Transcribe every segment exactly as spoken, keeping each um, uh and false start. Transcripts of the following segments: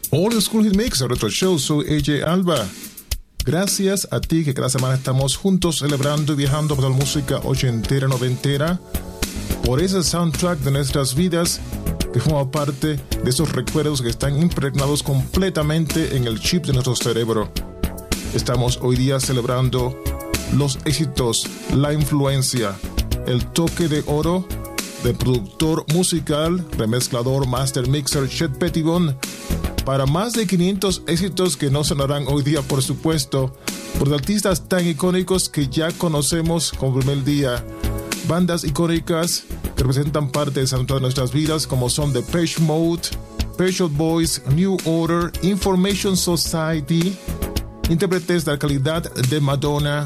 Old School Hit Mix, el Retro Show. Soy A J Alba. Gracias a ti que cada semana estamos juntos celebrando y viajando por la música ochentera, noventera, por ese soundtrack de nuestras vidas que forma parte de esos recuerdos que están impregnados completamente en el chip de nuestro cerebro. Estamos hoy día celebrando los éxitos, la influencia, el toque de oro del productor musical, remezclador, master mixer Chet Pettibone, para más de quinientos éxitos que no sonarán hoy día, por supuesto, por artistas tan icónicos que ya conocemos como primer día. Bandas icónicas que representan parte de nuestras vidas, como son Depeche Mode, Pet Shop Boys, New Order, Information Society, intérpretes de la calidad de Madonna.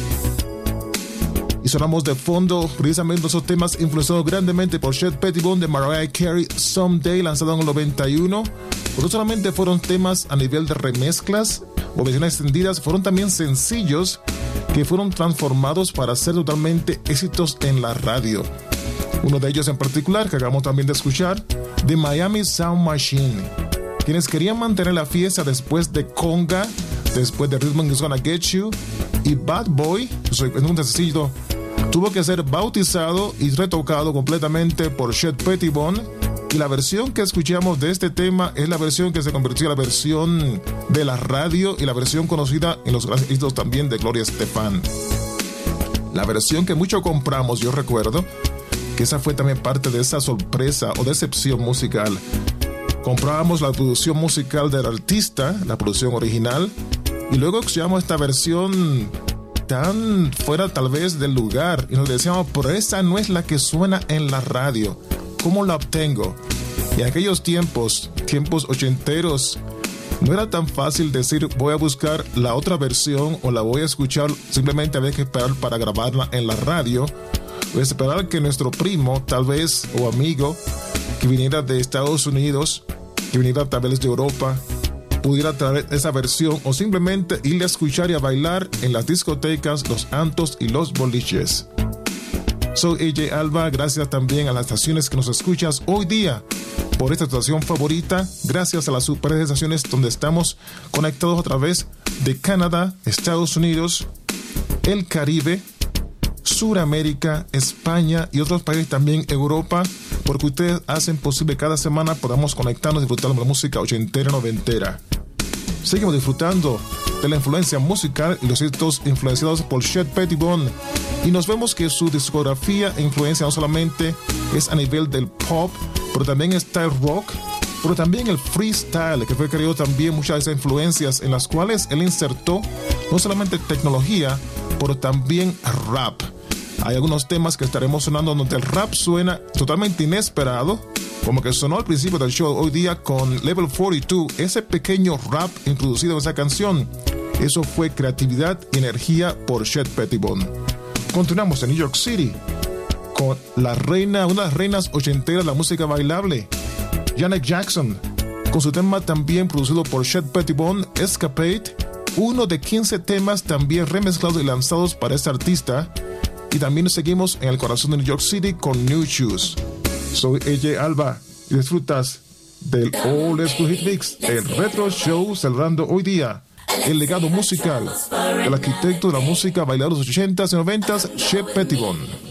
Y sonamos de fondo precisamente esos temas influenciados grandemente por Chet Pettibone de Mariah Carey, Someday, lanzado en el noventa y uno. Pero no solamente fueron temas a nivel de remezclas o versiones extendidas, fueron también sencillos que fueron transformados para ser totalmente éxitos en la radio. Uno de ellos en particular, que acabamos también de escuchar, The Miami Sound Machine, quienes querían mantener la fiesta después de Conga, después de Rhythm Is Gonna Get You, y Bad Boy, en un sencillo, tuvo que ser bautizado y retocado completamente por Chet Pettibone. Y la versión que escuchamos de este tema es la versión que se convirtió en la versión de la radio y la versión conocida en los grandes éxitos también de Gloria Estefan. La versión que mucho compramos, yo recuerdo que esa fue también parte de esa sorpresa o decepción musical. Comprábamos la producción musical del artista, la producción original, y luego escuchamos esta versión tan fuera tal vez del lugar y nos decíamos, pero esa no es la que suena en la radio. ¿Cómo la obtengo? Y en aquellos tiempos, tiempos ochenteros, no era tan fácil decir voy a buscar la otra versión o la voy a escuchar, simplemente había que esperar para grabarla en la radio o esperar que nuestro primo, tal vez, o amigo, que viniera de Estados Unidos, que viniera tal vez de Europa, pudiera traer esa versión o simplemente ir a escuchar y a bailar en las discotecas, los antros y los boliches. Soy A J Alba, gracias también a las estaciones que nos escuchas hoy día por esta estación favorita, gracias a las super estaciones donde estamos conectados a través de Canadá, Estados Unidos, el Caribe, Suramérica, España y otros países también, Europa, porque ustedes hacen posible cada semana podamos conectarnos y disfrutar de la música ochentera, noventera. Seguimos disfrutando de la influencia musical y los éxitos influenciados por Chet Pettibone. Y nos vemos que su discografía e influencia no solamente es a nivel del pop, pero también está el rock, pero también el freestyle, que fue creado también muchas de esas influencias en las cuales él insertó no solamente tecnología, pero también rap. Hay algunos temas que estaremos sonando donde el rap suena totalmente inesperado, como que sonó al principio del show hoy día con Level cuarenta y dos, ese pequeño rap introducido en esa canción. Eso fue creatividad y energía por Chet Pettibone. Continuamos en New York City con la reina, una de las reinas ochenteras de la música bailable, Janet Jackson, con su tema también producido por Chet Pettibone, Escapade, uno de quince temas también remezclados y lanzados para este artista. Y también seguimos en el corazón de New York City con New Shoes. Soy A J Alba y disfrutas del Old School Hit Mix, el Retro Show, celebrando hoy día el legado musical del arquitecto de la música bailable de los ochentas y noventas, Chet Pettibone.